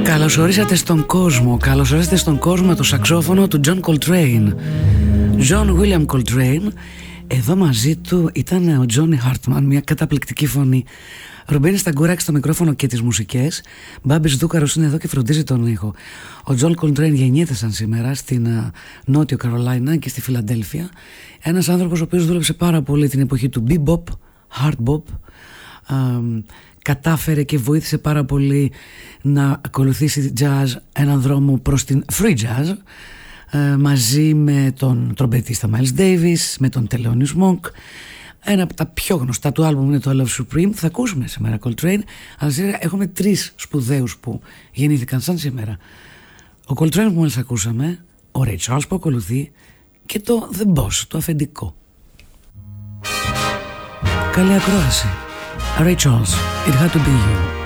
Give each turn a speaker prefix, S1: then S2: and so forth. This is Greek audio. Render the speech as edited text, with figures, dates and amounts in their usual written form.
S1: Καλώς ορίσατε στον κόσμο. Καλώς ορίσατε στον κόσμο το σαξόφωνο του John Coltrane. John William Coltrane. Εδώ μαζί του ήταν ο Johnny Hartman, μια καταπληκτική φωνή. Ρομπένι Σταγκουράκη στο μικρόφωνο και τις μουσικές. Μπάμπης Δούκαρος είναι εδώ και φροντίζει τον ήχο. Ο John Coltrane γεννιέται σαν σήμερα στην Νότιο Καρολάινα και στη Φιλαντέλφια. Ένας άνθρωπος ο οποίος δούλεψε πάρα πολύ την εποχή του bebop, hard bop. Κατάφερε και βοήθησε πάρα πολύ να ακολουθήσει jazz έναν δρόμο προς την free jazz, μαζί με τον τρομπετίστα Miles Davis, με τον Thelonious Monk. Ένα από τα πιο γνωστά του άλμπουμ είναι το I Love Supreme. Θα ακούσουμε σήμερα Coltrane, αλλά σήμερα έχουμε τρεις σπουδαίους που γεννήθηκαν σαν σήμερα. Ο Coltrane που μόλις ακούσαμε, ο Ray Charles που ακολουθεί και το The Boss, το αφεντικό. Καλή ακρόαση. Ray Charles, It Had To Be You.